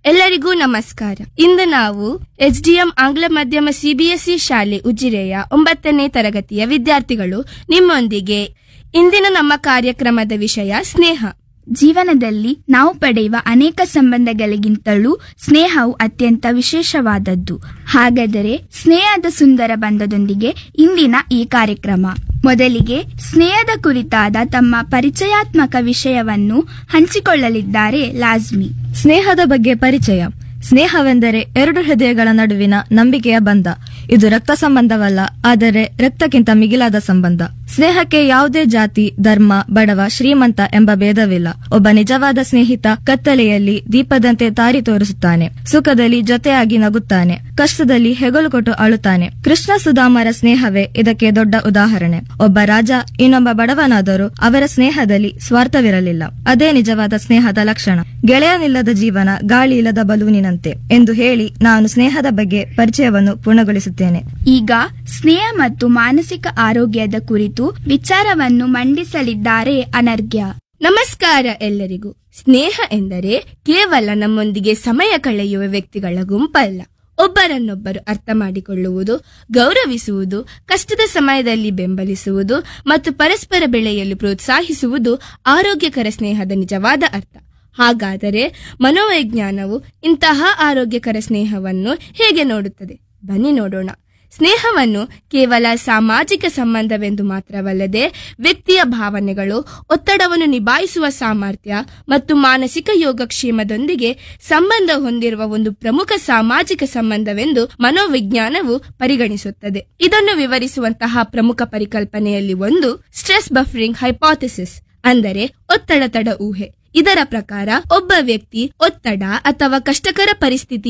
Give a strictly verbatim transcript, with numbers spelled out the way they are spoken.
ಎಲ್ಲರಿಗೂ ನಮಸ್ಕಾರ. ಇಂದು ನಾವು ಎಸ್ಡಿಎಂ ಆಂಗ್ಲ ಮಾಧ್ಯಮ ಸಿಬಿಎಸ್ಇ ಶಾಲೆ ಉಜಿರೆಯ ಒಂಬತ್ತನೇ ತರಗತಿಯ ವಿದ್ಯಾರ್ಥಿಗಳು ನಿಮ್ಮೊಂದಿಗೆ. ಇಂದಿನ ನಮ್ಮ ಕಾರ್ಯಕ್ರಮದ ವಿಷಯ ಸ್ನೇಹ. ಜೀವನದಲ್ಲಿ ನಾವು ಪಡೆಯುವ ಅನೇಕ ಸಂಬಂಧಗಳಿಗಿಂತಲೂ ಸ್ನೇಹವು ಅತ್ಯಂತ ವಿಶೇಷವಾದದ್ದು. ಹಾಗಾದರೆ ಸ್ನೇಹದ ಸುಂದರ ಬಂಧದೊಂದಿಗೆ ಇಂದಿನ ಈ ಕಾರ್ಯಕ್ರಮ. ಮೊದಲಿಗೆ ಸ್ನೇಹದ ಕುರಿತಾದ ತಮ್ಮ ಪರಿಚಯಾತ್ಮಕ ವಿಷಯವನ್ನು ಹಂಚಿಕೊಳ್ಳಲಿದ್ದಾರೆ ಲಾಜ್ಮಿ. ಸ್ನೇಹದ ಬಗ್ಗೆ ಪರಿಚಯ. ಸ್ನೇಹವೆಂದರೆ ಎರಡು ಹೃದಯಗಳ ನಡುವಿನ ನಂಬಿಕೆಯ ಬಂಧ. ಇದು ರಕ್ತ ಸಂಬಂಧವಲ್ಲ, ಆದರೆ ರಕ್ತಕ್ಕಿಂತ ಮಿಗಿಲಾದ ಸಂಬಂಧ. ಸ್ನೇಹಕ್ಕೆ ಯಾವುದೇ ಜಾತಿ, ಧರ್ಮ, ಬಡವ, ಶ್ರೀಮಂತ ಎಂಬ ಭೇದವಿಲ್ಲ. ಒಬ್ಬ ನಿಜವಾದ ಸ್ನೇಹಿತ ಕತ್ತಲೆಯಲ್ಲಿ ದೀಪದಂತೆ ದಾರಿ ತೋರಿಸುತ್ತಾನೆ, ಸುಖದಲ್ಲಿ ಜೊತೆಯಾಗಿ ನಗುತ್ತಾನೆ, ಕಷ್ಟದಲ್ಲಿ ಹೆಗಲು ಕೊಟ್ಟು ಅಳುತ್ತಾನೆ. ಕೃಷ್ಣ ಸುಧಾಮರ ಸ್ನೇಹವೇ ಇದಕ್ಕೆ ದೊಡ್ಡ ಉದಾಹರಣೆ. ಒಬ್ಬ ರಾಜ ಇನ್ನೊಬ್ಬ ಬಡವನಾದರೂ ಅವರ ಸ್ನೇಹದಲ್ಲಿ ಸ್ವಾರ್ಥವಿರಲಿಲ್ಲ. ಅದೇ ನಿಜವಾದ ಸ್ನೇಹದ ಲಕ್ಷಣ. ಗೆಳೆಯನಿಲ್ಲದ ಜೀವನ ಗಾಳಿ ಇಲ್ಲದ ಬಲೂನಿನಂತೆ ಎಂದು ಹೇಳಿ ನಾನು ಸ್ನೇಹದ ಬಗ್ಗೆ ಪರಿಚಯವನ್ನು ಪೂರ್ಣಗೊಳಿಸುತ್ತೇನೆ. ಈಗ ಸ್ನೇಹ ಮತ್ತು ಮಾನಸಿಕ ಆರೋಗ್ಯದ ಕುರಿತು ವಿಚಾರವನ್ನು ಮಂಡಿಸಲಿದ್ದಾರೆ ಅನರ್ಘ್ಯ. ನಮಸ್ಕಾರ ಎಲ್ಲರಿಗೂ. ಸ್ನೇಹ ಎಂದರೆ ಕೇವಲ ನಮ್ಮೊಂದಿಗೆ ಸಮಯ ಕಳೆಯುವ ವ್ಯಕ್ತಿಗಳ ಗುಂಪಲ್ಲ. ಒಬ್ಬರನ್ನೊಬ್ಬರು ಅರ್ಥ ಮಾಡಿಕೊಳ್ಳುವುದು, ಗೌರವಿಸುವುದು, ಕಷ್ಟದ ಸಮಯದಲ್ಲಿ ಬೆಂಬಲಿಸುವುದು ಮತ್ತು ಪರಸ್ಪರ ಬೆಳೆಯಲು ಪ್ರೋತ್ಸಾಹಿಸುವುದು ಆರೋಗ್ಯಕರ ಸ್ನೇಹದ ನಿಜವಾದ ಅರ್ಥ. ಹಾಗಾದರೆ ಮನೋವಿಜ್ಞಾನವು ಇಂತಹ ಆರೋಗ್ಯಕರ ಸ್ನೇಹವನ್ನು ಹೇಗೆ ನೋಡುತ್ತದೆ? ಬನ್ನಿ ನೋಡೋಣ. ಸ್ನೇಹವನ್ನು ಕೇವಲ ಸಾಮಾಜಿಕ ಸಂಬಂಧವೆಂದು ಮಾತ್ರವಲ್ಲದೆ ವ್ಯಕ್ತಿಯ ಭಾವನೆಗಳು, ಒತ್ತಡವನ್ನು ನಿಭಾಯಿಸುವ ಸಾಮರ್ಥ್ಯ ಮತ್ತು ಮಾನಸಿಕ ಯೋಗಕ್ಷೇಮದೊಂದಿಗೆ ಸಂಬಂಧ ಹೊಂದಿರುವ ಒಂದು ಪ್ರಮುಖ ಸಾಮಾಜಿಕ ಸಂಬಂಧವೆಂದು ಮನೋವಿಜ್ಞಾನವು ಪರಿಗಣಿಸುತ್ತದೆ. ಇದನ್ನು ವಿವರಿಸುವಂತಹ ಪ್ರಮುಖ ಪರಿಕಲ್ಪನೆಯಲ್ಲಿ ಒಂದು ಸ್ಟ್ರೆಸ್ ಬಫರಿಂಗ್ ಹೈಪೋಥೆಸಿಸ್, ಅಂದರೆ ಒತ್ತಡ ತಡ ಊಹೆ. ಇದರ ಪ್ರಕಾರ ಒಬ್ಬ ವ್ಯಕ್ತಿ ಒತ್ತಡ ಅಥವಾ ಕಷ್ಟಕರ ಪರಿಸ್ಥಿತಿ